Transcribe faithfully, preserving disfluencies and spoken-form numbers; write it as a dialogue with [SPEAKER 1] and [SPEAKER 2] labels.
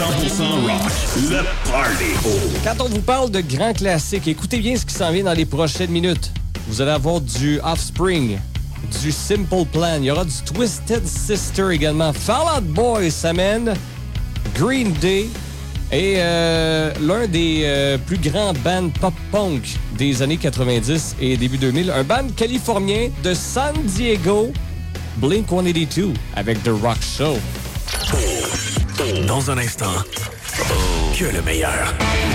[SPEAKER 1] cent pour cent rock, le party.
[SPEAKER 2] Quand on vous parle de grands classiques, écoutez bien ce qui s'en vient dans les prochaines minutes. Vous allez avoir du Offspring, du Simple Plan, il y aura du Twisted Sister également. Fall Out Boy s'amène, Green Day et euh, l'un des euh, plus grands bands pop-punk des années quatre-vingt-dix et début deux mille, un band californien de San Diego, Blink cent quatre-vingt-deux, avec The Rock Show.
[SPEAKER 3] Dans un instant, que le meilleur.